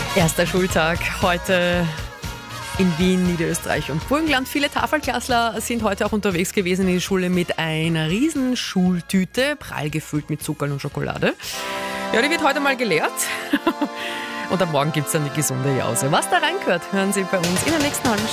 Erster Schultag heute in Wien, Niederösterreich und Burgenland. Viele Tafelklassler sind heute auch unterwegs gewesen in die Schule mit einer riesen Schultüte, prall gefüllt mit Zuckerl und Schokolade. Ja, die wird heute mal geleert. Und am Morgen gibt es dann die gesunde Jause. Was da reingehört, hören Sie bei uns in der nächsten halben Stunde.